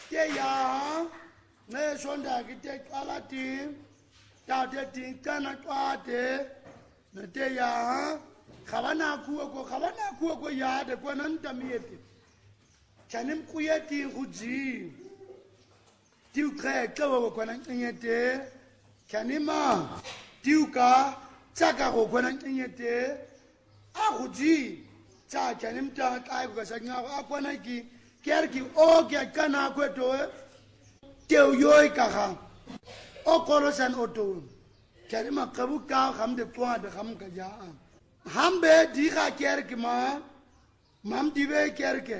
te ya ne sonda ki te alati ta te tin kana kwate ne te ya khabana kuwa ya de ko nan tamiyeti kanim kuyeti khuji tiu kre kawo ko nan nyete kanima tiu ka tsaka ko nan nyete a khuji tsa kanim ta kai ko sa nga akwana ki kerki o ke kana ko to teu yoy ka ha o korosan oto kanima kabu ka hamde kwa de ham ka ja hambe di ka kerki ma mam dibe kerke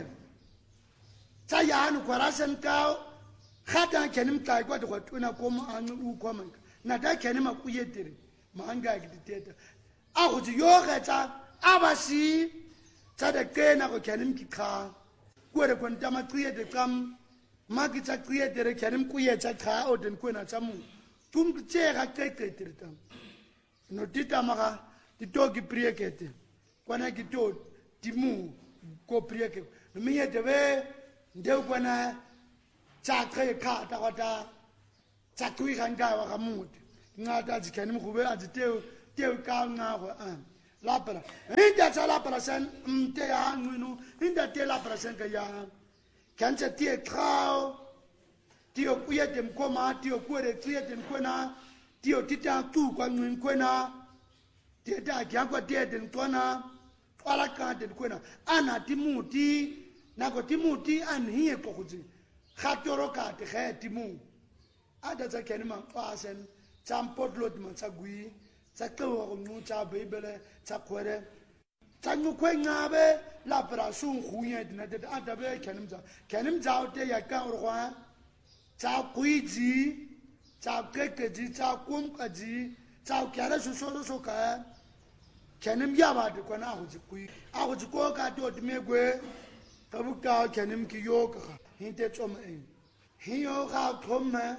ta ya nu korasan ka khata kenim kai ko to tuna ko ma an u ko man na da kenim ku yedire ma an ga giditeta a go ji yo ga ta abasi ta da kena ko kenim ki kha ko re kon ta ma kriye de kam ma ki ta kriye de kenim ku ye ta kha o den ko na ta mu tum ki che ga ke ke tirta no dita ma ga ti to ki priye kete ko na ki to ti mu ko priye ke mi ye de be ndeu ko na cha kre ka ta ko ta cha kui kan ga wa ga mu nga ta ji kenim ku be a ji te ka nga ko an lapra inda cha lapra sen te ya ngunu inda te lapra sen ka ya kan cha tie krao tio kuye dem ko ma tio ku re tie dem ko na tio tita tu kwa ngin ko na te da kya ko te dem ko na ala ka dem ko na ana timuti na ko timuti an hiye ko kuji khatoro ka te khe timu ada cha kenima pasen champot lot man cha gui cha ko nu cha bebele cha kwere cha nu kwe ngabe la pra sun khuye de na de ada be kenim za te ya ka orwa cha gui ji cha keke ji cha kum ka ji cha kyara su so ka kenim ya ba de ko na hu ji gui a hu ji ko ka to de megwe tabu ka kenim ki yo ka hinte chom en hiyo ga thome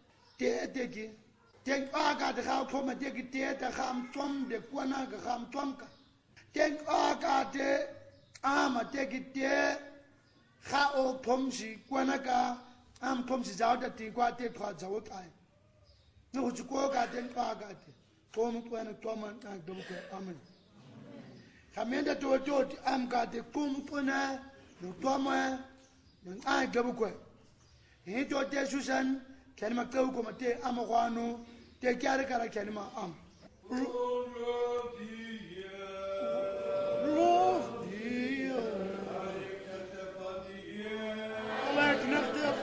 te ki ten aga de ga thome te ki te ta kham chom de kwana ga kham chom ka ten aga de ama te ki te kha o thom si kwana ka am thom si jaw ta ti kwa te thwa jaw kai no ju ko ga ten aga te thom kwana thom an do ko amen khamenda to am ga de kum kwana no thoma nang ai gabu ko he to te susan kelma kaw ko mate am khwanu te kyar kara kelma am